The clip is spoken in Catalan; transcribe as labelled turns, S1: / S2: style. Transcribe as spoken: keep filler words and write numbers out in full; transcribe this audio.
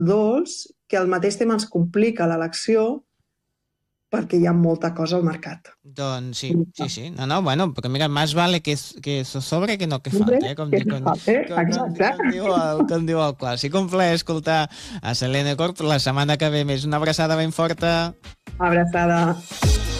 S1: dolç que al mateix temps ens complica l'elecció perquè hi ha molta cosa al mercat.
S2: Doncs sí, sí, sí. No, no, bueno, però mira, más vale que, que eso sobre que no que falte, eh? Com,
S1: Que
S2: com,
S1: fa, eh?
S2: com, com,
S1: Exacte.
S2: com, diu el, com diu el clàssic. Un plaer escoltar a Selene Corp la setmana que ve més. Una abraçada ben forta.
S1: Abraçada.